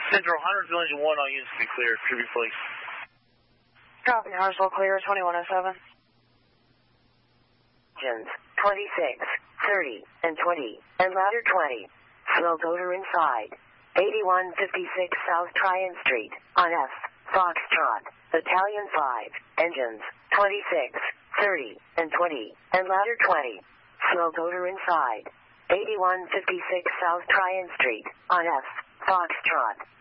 Central, Huntersville Engine 1, all units to be clear. Tribute, please. Copy, Huntersville clear, 2107. Engines 26, 30, and 20, and ladder 20. Slow motor inside. 8156 South Tryon Street, on F. Foxtrot, Battalion 5. Engines 26, 30, and 20, and ladder 20. Slow motor inside. 8156 South Tryon Street, on F. Foxtrot.